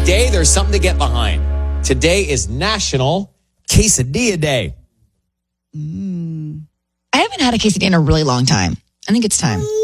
Today, there's something to get behind. Today is National Quesadilla Day. I haven't had a quesadilla in a really long time. I think it's time.